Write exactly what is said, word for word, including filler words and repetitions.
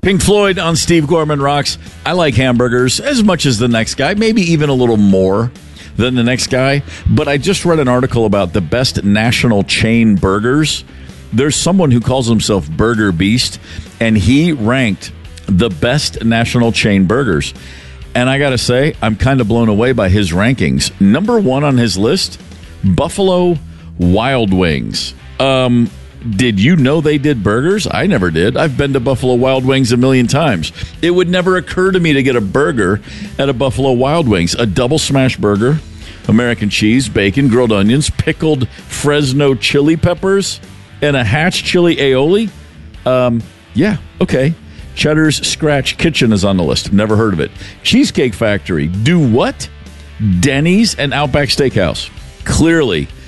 Pink Floyd on Steve Gorman Rocks. I like hamburgers as much as the next guy, maybe even a little more than the next guy. But I just read an article about the best national chain burgers. There's someone who calls himself Burger Beast, and he ranked the best national chain burgers. And I got to say, I'm kind of blown away by his rankings. Number one on his list, Buffalo Wild Wings. Um... Did you know they did burgers? I never did. I've been to Buffalo Wild Wings a million times. It would never occur to me to get a burger at a Buffalo Wild Wings. A double smash burger, American cheese, bacon, grilled onions, pickled Fresno chili peppers, and a Hatch chili aioli. Um, yeah, okay. Cheddar's Scratch Kitchen is on the list. Never heard of it. Cheesecake Factory. Do what? Denny's and Outback Steakhouse. Clearly,